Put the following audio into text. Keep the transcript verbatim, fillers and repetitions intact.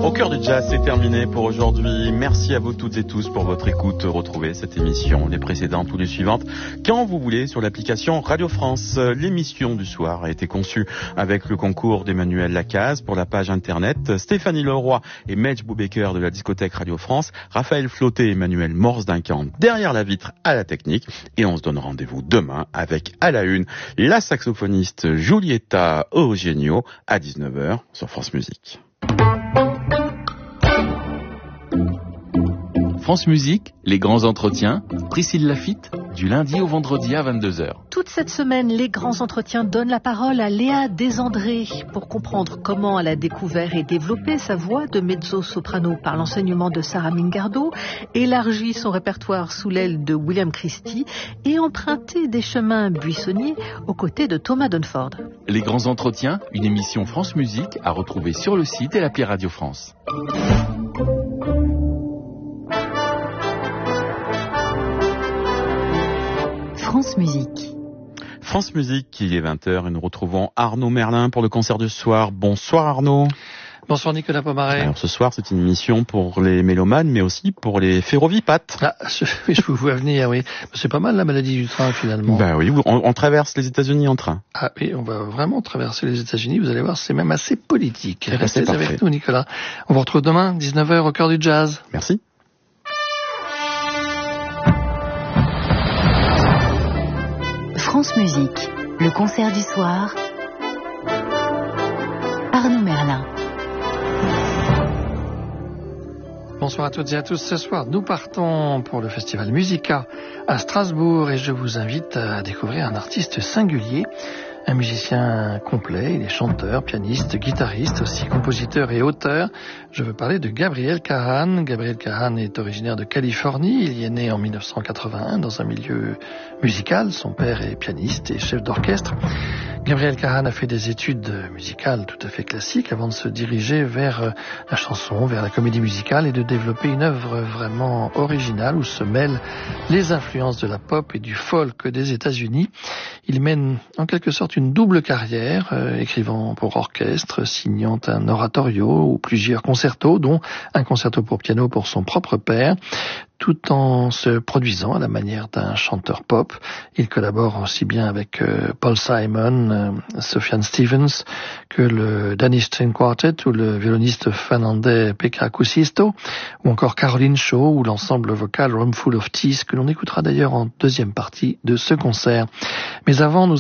Au cœur du jazz, c'est terminé pour aujourd'hui. Merci à vous toutes et tous pour votre écoute. Retrouvez cette émission, les précédentes ou les suivantes, quand vous voulez sur l'application Radio France. L'émission du soir a été conçue avec le concours d'Emmanuel Lacaze pour la page internet, Stéphanie Leroy et Medj Boubaker de la discothèque Radio France, Raphaël Flauté et Emmanuel Morse-Duncan derrière la vitre à la technique. Et on se donne rendez-vous demain avec à la une la saxophoniste Giulietta Eugenio à dix-neuf heures sur France Musique. France Musique, les grands entretiens, Priscille Lafitte, du lundi au vendredi à vingt-deux heures. Toute cette semaine, les grands entretiens donnent la parole à Léa Desandré pour comprendre comment elle a découvert et développé sa voix de mezzo-soprano par l'enseignement de Sarah Mingardo, élargi son répertoire sous l'aile de William Christie et emprunté des chemins buissonniers aux côtés de Thomas Dunford. Les grands entretiens, une émission France Musique à retrouver sur le site et l'appli Radio France. France Musique. France Musique, il est vingt heures et nous retrouvons Arnaud Merlin pour le concert du soir. Bonsoir Arnaud. Bonsoir Nicolas Pomaret. Alors ce soir, c'est une émission pour les mélomanes, mais aussi pour les ferrovipates. Ah, je, je vous vois venir, oui. C'est pas mal la maladie du train finalement. Bah oui, on, on traverse les États-Unis en train. Ah oui, on va vraiment traverser les États-Unis. Vous allez voir, c'est même assez politique. Eh ben, Restez avec nous Nicolas. On vous retrouve demain, dix-neuf heures au cœur du jazz. Merci. France Musique, le concert du soir, Arnaud Merlin. Bonsoir à toutes et à tous. Ce soir, nous partons pour le festival Musica à Strasbourg et je vous invite à découvrir un artiste singulier, un musicien complet. Il est chanteur, pianiste, guitariste, aussi compositeur et auteur. Je veux parler de Gabriel Cahan. Gabriel Cahan est originaire de Californie. Il y est né en mille neuf cent quatre-vingt-un dans un milieu musical. Son père est pianiste et chef d'orchestre. Gabriel Cahan a fait des études musicales tout à fait classiques avant de se diriger vers la chanson, vers la comédie musicale et de développer une œuvre vraiment originale où se mêlent les influences de la pop et du folk des États-Unis. Il mène en quelque sorte une double carrière, euh, écrivant pour orchestre, signant un oratorio ou plusieurs concertos, dont un concerto pour piano pour son propre père, tout en se produisant à la manière d'un chanteur pop. Il collabore aussi bien avec euh, Paul Simon, euh, Sufjan Stevens, que le Danish String Quartet ou le violoniste finlandais Pekka Kuusisto, ou encore Caroline Shaw ou l'ensemble vocal Roomful of Teeth, que l'on écoutera d'ailleurs en deuxième partie de ce concert. Mais avant, nous